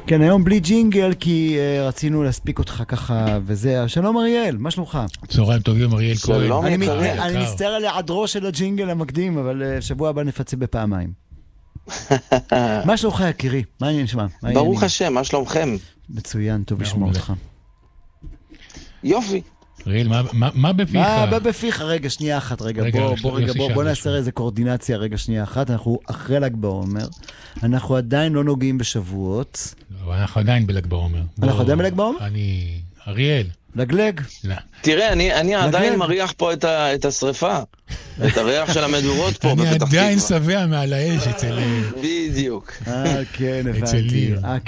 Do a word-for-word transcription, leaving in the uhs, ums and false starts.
כן, היום בלי ג'ינגל, כי uh, רצינו להספיק אותך ככה, וזה, שלום אריאל, מה שלומך? צהריים טובים, אריאל כהן. שלום אני, מת, יקרים. אני מצטער על העדרו של הג'ינגל המקדים, אבל uh, שבוע הבא נפצה בפעמיים. מה שלומך יקירי? מה אני נשמע? ברוך השם, מה שלומכם? מצוין, טוב לשמוע אותך. יופי. אריאל, מה, מה, מה בפיך? מה, מה בפיך? רגע, שנייה אחת, רגע, רגע, בוא, יש- בוא, רגע, יוסי בוא, שאל בוא משהו. נעשה איזה קואורדינציה, רגע, שנייה אחת, אנחנו אחרי ל"ג בעומר, אנחנו עדיין לא נוגעים בשבועות, לא, אנחנו עדיין בל"ג בעומר. אנחנו בוא, עדיין בל"ג בעומר? אני... אריאל. לגלג, לא. תראה, אני, אני עדיין לגלג. מריח פה את, ה, את השריפה, את הריח של המדורות פה אני בפתח עדיין תקווה. שבע מעל האש אצל... בדיוק. אה, כן, אצל הבנתי, ליר. אה,